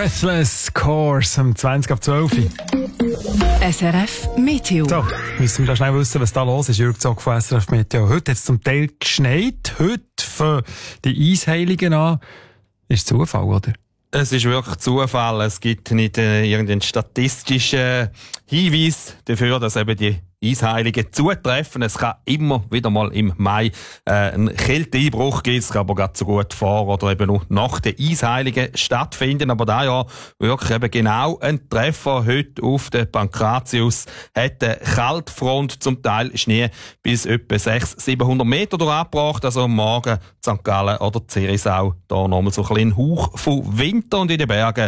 Breathless Course um 20 ab 12 Uhr. SRF Meteo. So, müssen wir da schnell wissen, was da los ist. Jürg Zog von SRF Meteo. Heute hat es zum Teil geschneit. Heute für die Eisheiligen an. Ist Zufall, oder? Es ist wirklich Zufall. Es gibt nicht irgendeinen statistischen Hinweis dafür, dass eben die Eisheiligen zutreffen. Es kann immer wieder mal im Mai einen Kälteeinbruch geben. Es kann aber gerade so gut vor oder eben noch nach den Eisheiligen stattfinden. Aber da ja wirklich eben genau ein Treffer heute auf den Pankratius hat eine Kaltfront, zum Teil Schnee bis etwa 600-700 Meter durchgebracht. Also morgen St. Gallen oder Zirisau da nochmal so ein bisschen Hauch von Winter und in den Bergen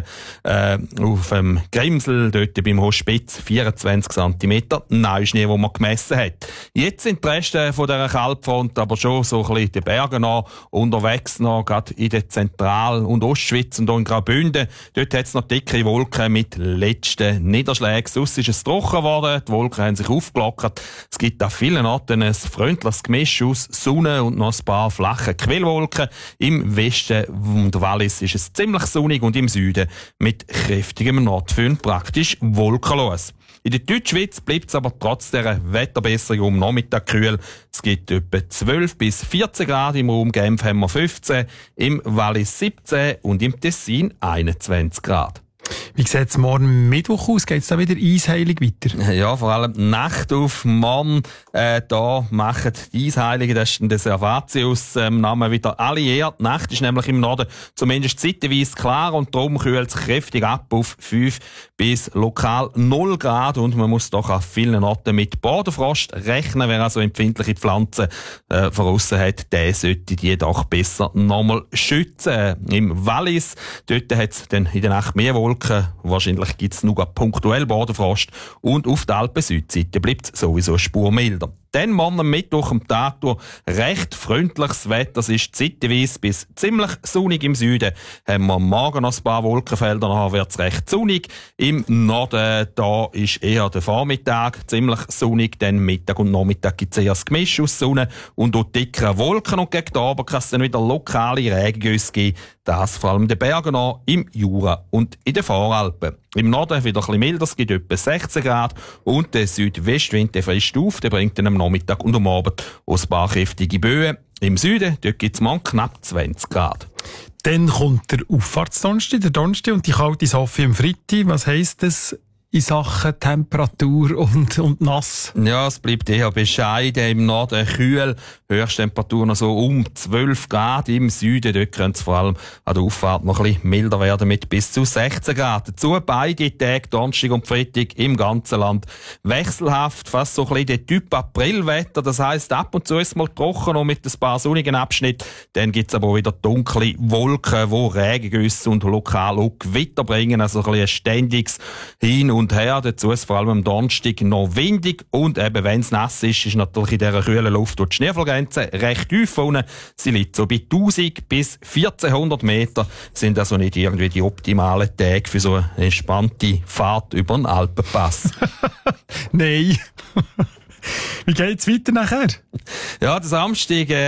auf dem Grimsel, dort beim Hospitz 24 cm Neuschnee, wo man gemessen hat. Jetzt sind die Reste von dieser Kaltfront aber schon so ein bisschen in den Bergen noch unterwegs, noch gerade in der Zentral- und Ostschweiz und auch in Graubünden. Dort hat es noch dicke Wolken mit letzten Niederschlägen. Sonst ist es trocken geworden, die Wolken haben sich aufgelockert. Es gibt an vielen Orten ein freundliches Gemisch aus Sonne und noch ein paar flache Quellwolken. Im Westen und Wallis ist es ziemlich sonnig und im Süden mit kräftigem Nordföhn praktisch wolkenlos. In der Deutschschweiz bleibt es aber trotz dieser Wetterbesserung um Nachmittag kühl. Es gibt etwa 12 bis 14 Grad, im Raum Genf haben wir 15, im Wallis 17 und im Tessin 21 Grad. Wie sieht es morgen Mittwoch aus? Geht es da wieder eisheilig weiter? Ja, vor allem die Nacht auf morgen. Da machen die Eisheiligen, das ist der Servatius Namen wieder alliiert. Die Nacht ist nämlich im Norden zumindest zeitweise klar und darum kühlt es kräftig ab auf 5 bis lokal 0 Grad und man muss doch an vielen Orten mit Bodenfrost rechnen. Wer also empfindliche Pflanzen voraus hat, der sollte die doch besser nochmal schützen. Im Wallis, dort hat es dann in der Nacht mehr Wolken. Wahrscheinlich gibt es nur punktuell Bodenfrost. Und auf der Alpen-Südseite bleibt es sowieso spurmilder. Dann morgen am Mittwoch am Tag durch recht freundliches Wetter. Es ist zeitweise bis ziemlich sonnig im Süden. Haben wir morgen noch ein paar Wolkenfelder, nachher wird es recht sonnig. Im Norden da ist eher der Vormittag ziemlich sonnig. Dann Mittag und Nachmittag gibt es eher ein Gemisch aus Sonne und auch dickere Wolken. Und gegen Abend kann es dann wieder lokale Regengüsse geben. Das vor allem in den Bergen an, im Jura und in den Voralpen. Im Norden wieder ein bisschen milder, es gibt etwa 16 Grad und der Südwestwind der frisst auf, der bringt dann am Nachmittag und am Abend auch ein paar kräftige Böen. Im Süden, dort gibt es morgen knapp 20 Grad. Dann kommt der Auffahrtsdonnerstag, der Donnerstag und die kalte Sophie am Freitag. Was heisst das in Sachen Temperatur und nass? Ja, es bleibt eher bescheiden. Im Norden kühl, Höchsttemperatur noch so um 12 Grad. Im Süden, dort könnte es vor allem an der Auffahrt noch ein bisschen milder werden mit bis zu 16 Grad. Dazu beide Tage, Donnerstag und Freitag, im ganzen Land wechselhaft. Fast so ein bisschen der Typ Aprilwetter. Das heisst, ab und zu ist es mal trocken und mit ein paar sonnigen Abschnitten. Dann gibt es aber auch wieder dunkle Wolken, die Regengüsse und lokal auch Gewitter bringen. Also ein bisschen ein ständiges Hin und her. Dazu ist vor allem am Donnerstag noch windig und eben wenn es nass ist, ist natürlich in dieser kühlen Luft die Schneefallgrenze recht tief unten. Sie liegt so bei 1000 bis 1400 Meter. Sind also nicht irgendwie die optimalen Tage für so eine entspannte Fahrt über den Alpenpass. Nein. Wie geht's weiter nachher? Ja, der Samstag